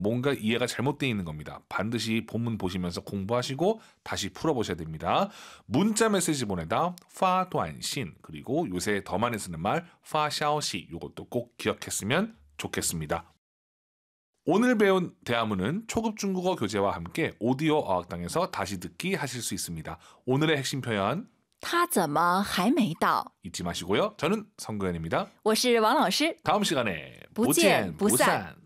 뭔가 이해가 잘못되어 있는 겁니다. 반드시 본문 보시면서 공부하시고 다시 풀어보셔야 됩니다. 문자 메시지 보내다 파短信 그리고 요새 더 많이 쓰는 말 파消息 이것도 꼭 기억했으면 좋겠습니다. 오늘 배운 대화문은 초급 중국어 교재와 함께 오디오 어학당에서 다시 듣기 하실 수 있습니다. 오늘의 핵심 표현 他怎么还没到 잊지 마시고요. 저는 성구현입니다. 我是王老师 다음 시간에 不见不散